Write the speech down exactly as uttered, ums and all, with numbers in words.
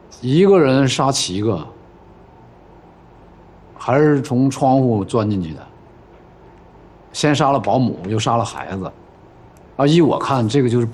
一个人杀七个，还是从窗户钻进去的。先杀了保姆，又杀了孩子。啊，依我看，这个就是